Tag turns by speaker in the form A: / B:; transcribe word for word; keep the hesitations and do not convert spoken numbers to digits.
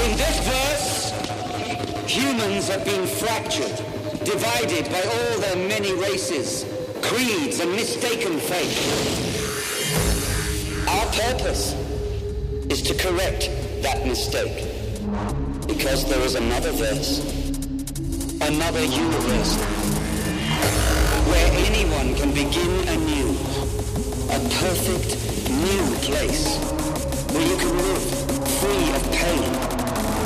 A: In this verse, humans have been fractured, divided by all their many races, creeds, and mistaken faith. Our purpose is to correct that mistake, because there is another verse, another universe, where anyone can begin